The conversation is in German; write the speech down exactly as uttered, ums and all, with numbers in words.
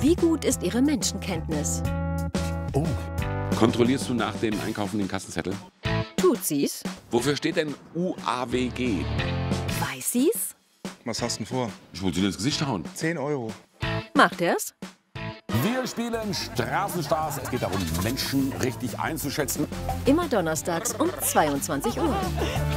Wie gut ist Ihre Menschenkenntnis? Oh. Kontrollierst du nach dem Einkaufen den Kassenzettel? Tut sie's? Wofür steht denn U A W G? Weiß sie's? Was hast du denn vor? Ich wollte dir ins Gesicht hauen. zehn Euro. Macht er's? Wir spielen Straßenstars. Es geht darum, Menschen richtig einzuschätzen. Immer donnerstags um zweiundzwanzig Uhr.